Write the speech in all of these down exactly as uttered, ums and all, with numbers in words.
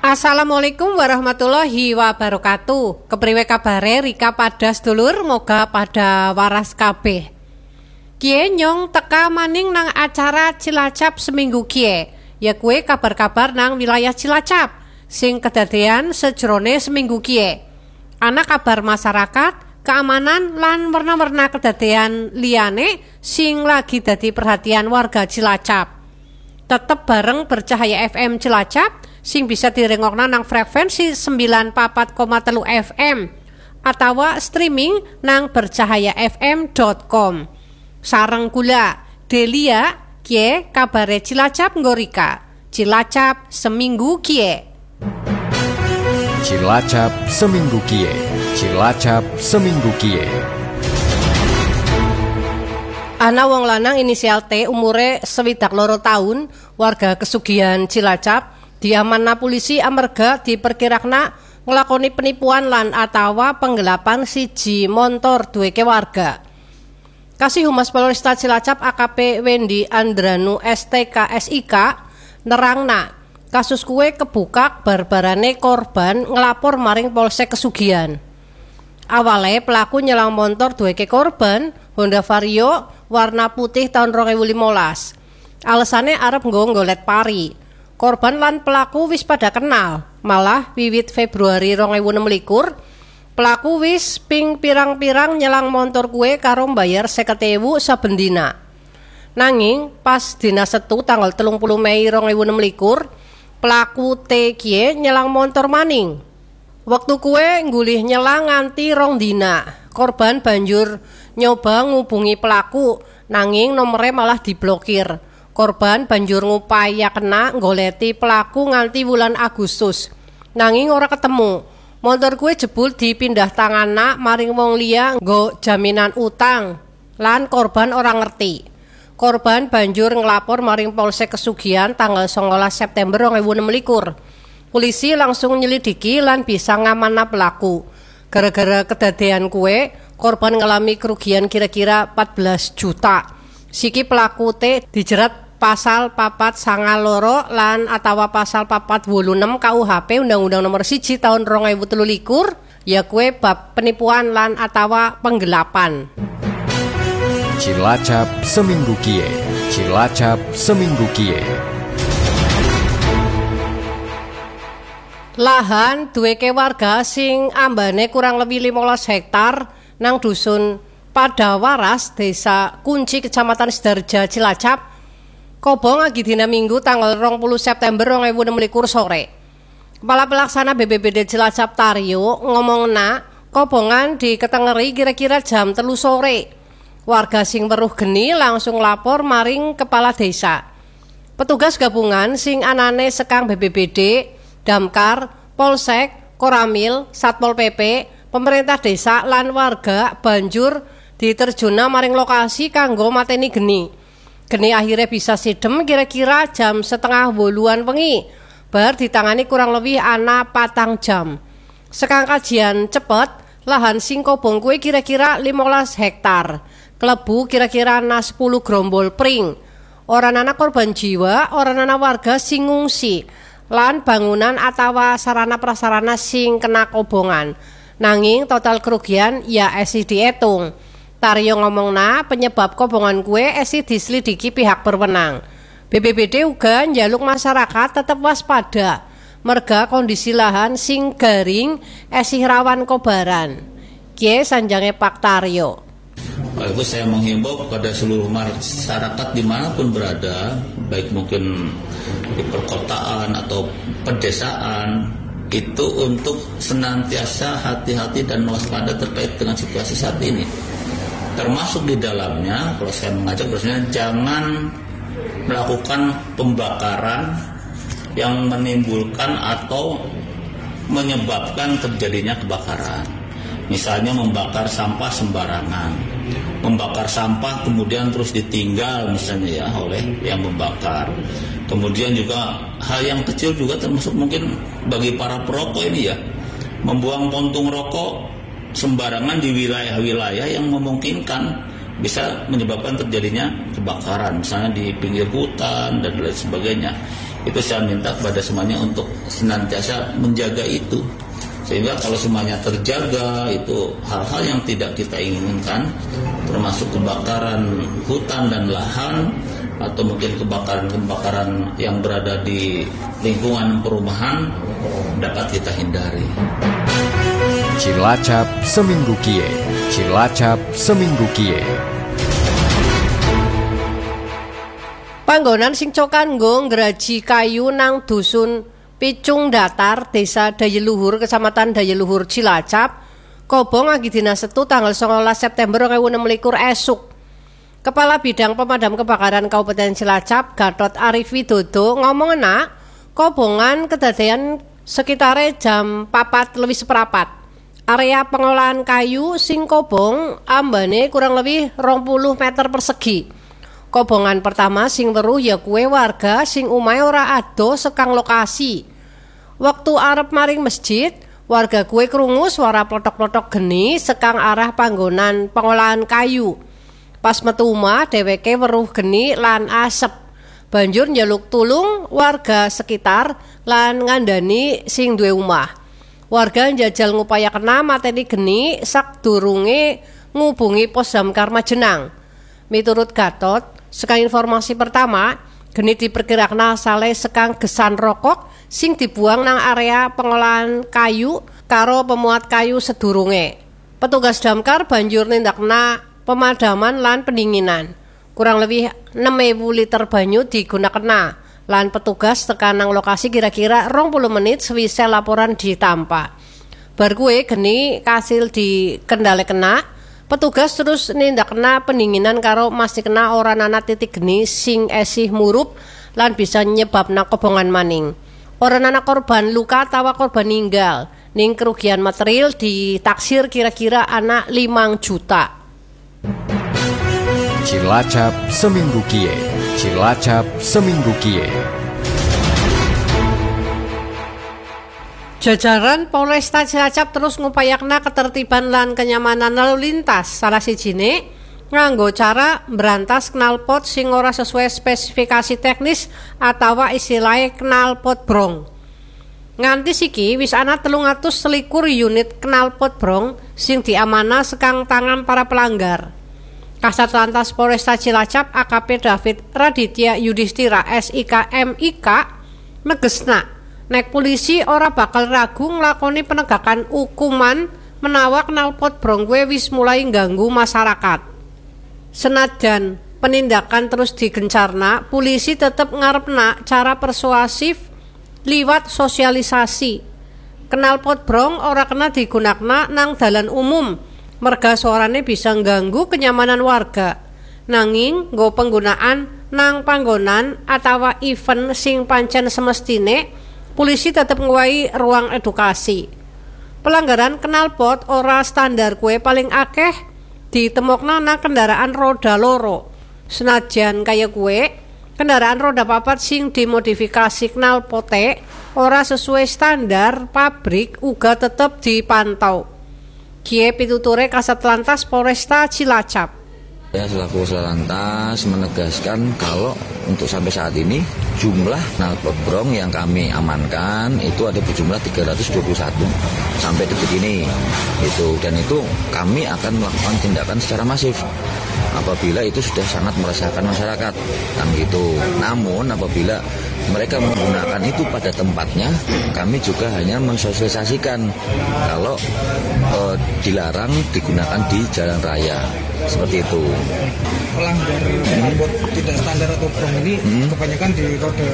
Assalamualaikum warahmatullahi wabarakatuh. Kepriwe kabare Rika pada sedulur, moga pada waras kabeh. Kie nyong teka maning nang acara Cilacap seminggu kie. Ya kue kabar-kabar nang wilayah Cilacap sing kedadean sejrone seminggu kie. Ana kabar masyarakat, keamanan lan warna-warna kedadean liyane sing lagi dadi perhatian warga Cilacap. Tetep bareng Bercahaya F M Cilacap sing bisa direngokna nang frekuensi sembilan puluh empat koma tiga F M atau streaming nang bercahaya f m dot com. Sareng kula Delia kie kabare Cilacap Ngorika. Cilacap seminggu kie. Cilacap seminggu kie. Cilacap seminggu kie. Ana wong lanang inisial T umure swidak loro tahun, warga Kesugihan Cilacap, diamanna polisi amarga diperkirakna nglakoni penipuan lan atawa penggelapan siji montor duweke warga. Kasih Humas Polresta Cilacap A K P Wendy Andranu S T K S I K nerangna kasus kuwe kebukak barbarane korban ngelapor maring Polsek Kesugihan. Awale pelaku nyelang montor duweke korban Honda Vario warna putih tahun dua ribu lima belas. Alesane arep nggo nggolet pari. Korban lan pelaku wis pada kenal, malah wiwit Februari dua ribu enam belas pelaku wis ping pirang-pirang nyelang montor kue karo mbayar seket ewu saben dina. Nanging pas dina Setu tanggal telung puluh Mei dua ribu enam belas pelaku T kie nyelang montor maning. Waktu kue nggulih nyelang nganti rong dina. Korban banjur nyoba ngubungi pelaku, nanging nomere malah diblokir. Korban banjur ngupaya kena goleti pelaku nganti bulan Agustus, nanging ora ketemu. Montor kue jebul dipindah tanganna maring wong liya nggo jaminan utang, lan korban ora ngerti. Korban banjur ngelapor maring Polsek Kesugihan tanggal songolas September dua ribu enam belas. Polisi langsung nyelidiki lan bisa ngamanna pelaku. Gara-gara kedadean kue, korban ngalami kerugian kira-kira empat belas juta. Siki pelaku T dijerat pasal papat sanga loro lan atawa pasal papat wolu enam K U H P Undang-Undang Nomor siji tahun dua ribu telu likur, ya kue bab penipuan lan atawa penggelapan. Cilacap seminggu kie. Cilacap seminggu kie. Lahan duweke warga sing ambane kurang lebih lima belas hektar nang dusun Padawaras, Desa Kunci, Kecamatan Sidarja, Cilacap, kobong agi dina Minggu tanggal dua puluh September dua ribu enam belas sore. Kepala Pelaksana B B B D Cilacap Taryo ngomongna kobongan diketengeri kira-kira jam telu sore. Warga sing weruh geni langsung lapor maring kepala desa. Petugas gabungan sing anane sekang B B B D, Damkar, Polsek, Koramil, Satpol P P, pemerintah desa lan warga banjur diterjuna maring lokasi kanggo mateni geni. Geni akhirnya bisa sidem kira-kira jam setengah woluan wengi. Bar ditangani kurang lebih ana patang jam. Sekang kajian cepet, lahan sing kobong kue kira-kira lima belas hektar. Klebu kira-kira ana sepuluh grombol pring. Ora ana korban jiwa, ora ana warga sing ngungsi. Lan bangunan atawa sarana prasarana sing kena kobongan. Nanging total kerugian ya esi diitung. Taryo ngomongna penyebab kobongan kue esi diselidiki pihak berwenang. B B B D uga njaluk masyarakat tetap waspada merga kondisi lahan sing garing esi rawan kobaran. Kie sanjange Pak Taryo. Itu saya menghimbau kepada seluruh masyarakat dimanapun berada, baik mungkin di perkotaan atau pedesaan, itu untuk senantiasa hati-hati dan waspada terkait dengan situasi saat ini. Termasuk di dalamnya, kalau saya mengajak terusnya jangan melakukan pembakaran yang menimbulkan atau menyebabkan terjadinya kebakaran. Misalnya membakar sampah sembarangan, membakar sampah kemudian terus ditinggal misalnya ya oleh yang membakar. Kemudian juga hal yang kecil juga termasuk mungkin bagi para perokok ini ya, membuang puntung rokok sembarangan di wilayah-wilayah yang memungkinkan bisa menyebabkan terjadinya kebakaran, misalnya di pinggir hutan dan lain sebagainya. Itu saya minta kepada semuanya untuk senantiasa menjaga itu. Sehingga kalau semuanya terjaga, itu hal-hal yang tidak kita inginkan, termasuk kebakaran hutan dan lahan, atau mungkin kebakaran-kebakaran yang berada di lingkungan perumahan, dapat kita hindari. Cilacap Seminggu Kie, Cilacap Seminggu Kie. Panggonan sing cokan nggo ngraji kayu nang dusun Picung Datar, Desa Dayeluhur, Kecamatan Dayeluhur, Cilacap, kobong agi dina Setu tanggal songolas September dua ribu enam belas esuk. Kepala Bidang Pemadam Kebakaran Kabupaten Cilacap, Gatot Arif Widodo, ngomong enak, kobongan kedadean sekitare jam papat lebih seperapat. Area pengolahan kayu sing kobong ambane kurang lebih rong puluh meter persegi. Kobongan pertama sing weruh ya kue warga sing umahe ora ado sekang lokasi. Waktu arep maring masjid, warga kue krungu suara plotok-plotok geni sekang arah panggonan pengolahan kayu. Pas metu omah dheweke weruh geni lan asep. Banjur njaluk tulung warga sekitar lan ngandani sing duwe omah. Warga njajal ngupaya kena mateni geni sakdurunge ngubungi Pos Damkar Majenang. Miturut Gatot, sekang informasi pertama, geni diperkirakan asale sekang gesan rokok sing dibuang nang area pengolahan kayu karo pemuat kayu sedurunge. Petugas damkar banjur nindakna pemadaman lan pendinginan. Kurang lebih enam ribu liter banyu digunakan lan petugas tekan nang lokasi kira-kira rong puluh menit sewise laporan ditampa. Bar kuwe geni kasil dikendhalekna. Petugas terus nindakna pendinginan karo mastikna ora ana titik geni sing esih murup lan bisa nyebabna kobongan maning. Ora ana korban luka tawa korban ninggal. Ning kerugian material ditaksir kira-kira ana limang juta. Cilacap Seminggu Kie, Cilacap Seminggu Kie. Jajaran Polresta Cilacap terus ngupayakna ketertiban lan kenyamanan lalu lintas. Salah sijine nganggo cara berantas knalpot sing ora sesuai spesifikasi teknis atawa istilahnya knalpot brong. Nganti siki wis ana telung atus selikur unit knalpot brong sing diamanah sekang tangan para pelanggar. Kasat Lantas Polresta Cilacap A K P David Raditya Yudhistira S I K M I K negesna nek polisi ora bakal ragu nglakoni penegakan hukuman menawa knalpot brong kuwi wis mulai ganggu masyarakat. Senajan penindakan terus digencarna, polisi tetep ngarepna cara persuasif liwat sosialisasi. Knalpot brong ora kena digunakna nang dalan umum, merga suarane bisa ganggu kenyamanan warga. Nanging nggo penggunaan nang panggonan atawa event sing pancen semestine, polisi tetap ngwahi ruang edukasi. Pelanggaran knalpot ora standar kue paling akeh ditemokna nang kendaraan roda loro. Senajan kaya kue, kendaraan roda papat sing dimodifikasi knalpote ora sesuai standar pabrik uga tetap dipantau. Kie pituture Kasat Lantas Polresta Cilacap. Saya selaku Lantas menegaskan kalau untuk sampai saat ini jumlah knalpot brong yang kami amankan itu ada berjumlah tiga ratus dua puluh satu sampai detik ini. Itu dan itu kami akan melakukan tindakan secara masif apabila itu sudah sangat meresahkan masyarakat kan gitu. Namun apabila mereka menggunakan itu pada tempatnya, kami juga hanya mensosialisasikan kalau e, dilarang digunakan di jalan raya. Seperti itu. Pelanggar knalpot hmm. tidak standar atau brong ini hmm. kebanyakan di roda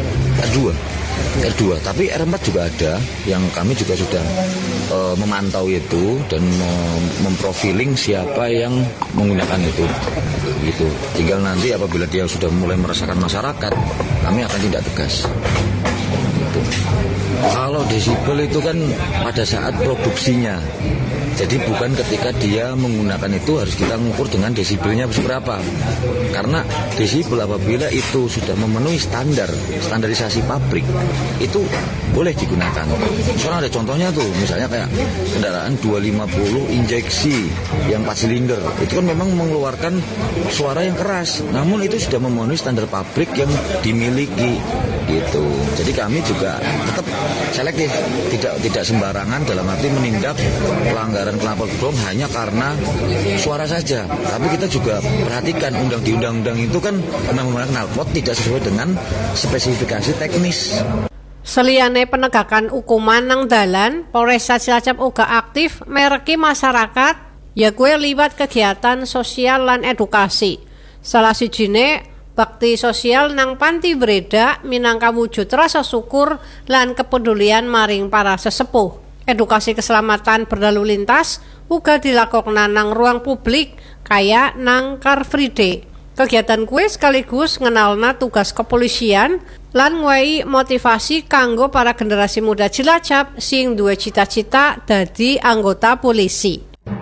R dua. R dua, tapi R empat juga ada yang kami juga sudah e, memantau itu dan mem- memprofiling siapa yang menggunakan itu. Gitu. Tinggal nanti apabila dia sudah mulai meresahkan masyarakat, kami akan tindak tegas. Gitu. Kalau desibel itu kan pada saat produksinya. Jadi bukan ketika dia menggunakan itu harus kita mengukur dengan desibelnya seberapa. Karena desibel apabila itu sudah memenuhi standar, standarisasi pabrik, itu boleh digunakan. Soalnya ada contohnya tuh, misalnya kayak kendaraan dua ratus lima puluh injeksi yang empat silinder, itu kan memang mengeluarkan suara yang keras. Namun itu sudah memenuhi standar pabrik yang dimiliki. gitu. Jadi kami juga tetap selektif, tidak tidak sembarangan dalam arti menindak pelanggaran knalpot berbohong hanya karena suara saja. Tapi kita juga perhatikan undang di undang-undang itu kan menggunakan knalpot tidak sesuai dengan spesifikasi teknis. Seliyane penegakan hukuman nang dalan, Polresta Cilacap uga aktif mereki masyarakat ya kue liwat kegiatan sosial lan edukasi. Salah sijine bakti sosial nang Panti Breda minangka wujud rasa syukur lan kepedulian maring para sesepuh. Edukasi keselamatan berlalu lintas uga dilakokna nang ruang publik kaya nang Car Free Day. Kegiatan kuwi sekaligus ngenalna tugas kepolisian lan ngwehi motivasi kanggo para generasi muda Cilacap sing duwe cita-cita dadi anggota polisi.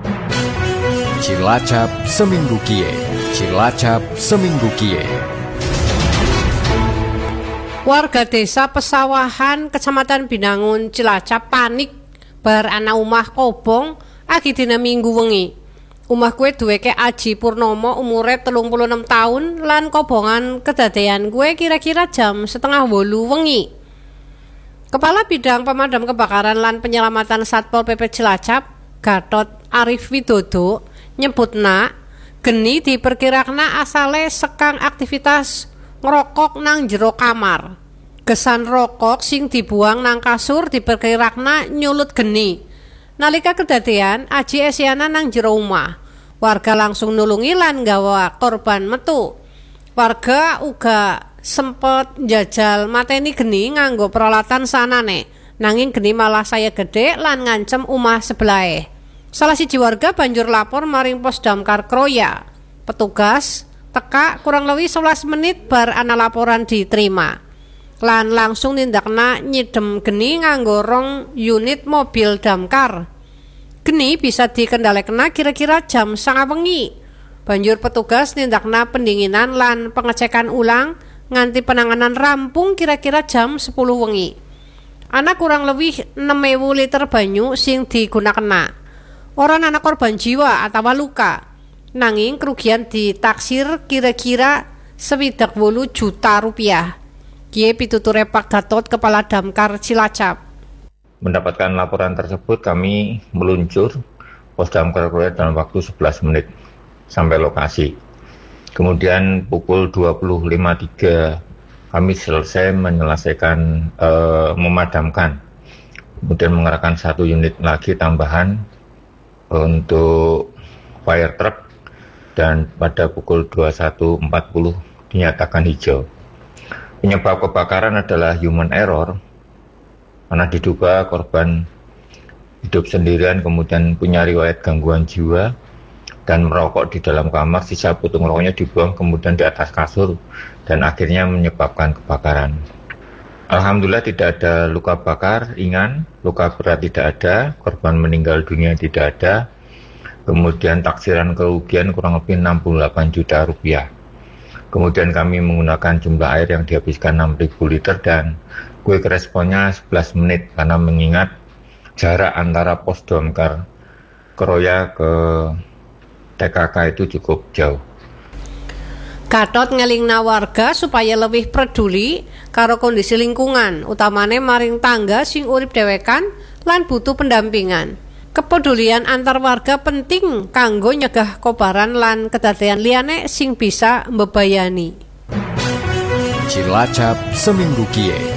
Cilacap Seminggu Kie. Cilacap Seminggu Kie. Warga desa Pesawahan, Kecamatan Binangun, Cilacap panik bar ana omah kobong agi dina Minggu wengi. Omah kuwe duweke Aji Purnomo umure telung puluh enam tahun lan kobongan kedadean kuwe kira-kira jam setengah wolu wengi. Kepala Bidang Pemadam Kebakaran lan Penyelamatan Satpol P P Cilacap, Gatot Arif Widodo nyebutna geni diperkirakna asale sekang aktivitas ngerokok nang jero kamar. Gesan rokok sing dibuang nang kasur diperkirakna nyulut geni. Nalika kedadean, Aji esiana nang jero omah. Warga langsung nulungi lan gawa korban metu. Warga uga sempet njajal mateni geni nganggo peralatan sanane. Nanging geni malah saya gede lan ngancem omah sebelahe. Salah siji warga banjur lapor maring Pos Damkar Kroya. Petugas teka kurang lebih sebelas menit bar ana laporan diterima. Lan langsung nindakna nyidem geni nganggo rong unit mobil damkar. Geni bisa dikendalekna kira-kira jam sanga wengi. Banjur petugas nindakna pendinginan lan pengecekan ulang nganti penanganan rampung kira-kira jam sepuluh wengi. Ana kurang lebih enam ribu liter banyu sing digunakan. Ora ana korban jiwa atau luka. Nanging kerugian ditaksir kira-kira swidak wolu juta rupiah. Kiye pituture Pak Gatot, Kepala Damkar Cilacap. Mendapatkan laporan tersebut kami meluncur Pos Damkar Kroya dalam waktu sebelas menit sampai lokasi. Kemudian pukul dua puluh lima tiga kami selesai menyelesaikan eh, memadamkan. Kemudian mengerahkan satu unit lagi tambahan untuk fire truck dan pada pukul dua puluh satu empat puluh dinyatakan hijau. Penyebab kebakaran adalah human error karena diduga korban hidup sendirian kemudian punya riwayat gangguan jiwa dan merokok di dalam kamar, sisa putung rokoknya dibuang kemudian di atas kasur dan akhirnya menyebabkan kebakaran. Alhamdulillah tidak ada luka bakar ringan, luka berat tidak ada, korban meninggal dunia tidak ada. Kemudian taksiran kerugian kurang lebih enam puluh delapan juta rupiah. Kemudian kami menggunakan jumlah air yang dihabiskan enam ribu liter dan quick responnya sebelas menit karena mengingat jarak antara Pos Damkar Kroya ke T K K itu cukup jauh. Gatot ngelingna warga supaya lebih peduli karo kondisi lingkungan, utamane maring tangga sing urip dhewekan lan butuh pendampingan. Kepedulian antar warga penting kanggo nyegah kobaran lan kedadean liyane sing bisa mbebayani. Cilacap Seminggu Kie.